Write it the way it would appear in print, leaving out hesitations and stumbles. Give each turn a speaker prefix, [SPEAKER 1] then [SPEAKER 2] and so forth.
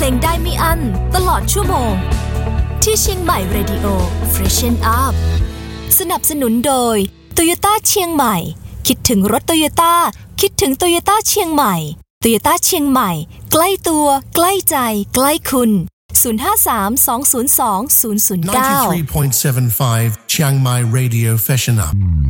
[SPEAKER 1] ลงได้ไม่อั้นตลอดชั่วโมงที่เชียงใหม่ Radio Freshen Up สนับสนุนโดย Toyota เชียงใหม่คิดถึงรถ Toyota คิดถึง Toyota เชียงใหม่ Toyota เชียงใหม่ใกล้ตัวใกล้ใจใกล้คุณ053-202-009
[SPEAKER 2] 93.75 Chiang Mai Radio Freshen Up